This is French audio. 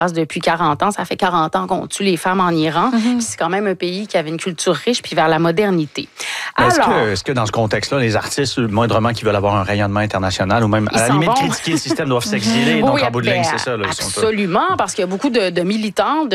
depuis 40 ans. Ça fait 40 ans qu'on tue les femmes en Iran. Puis c'est quand même un pays qui avait une culture riche puis vers la modernité. Est-ce que dans ce contexte-là, les artistes, moindrement qui veulent avoir un rayonnement international ou même à la limite critiquer le système doivent s'exiler? Donc, en bout de ligne, c'est ça. Là, absolument, parce qu'il y a beaucoup de militants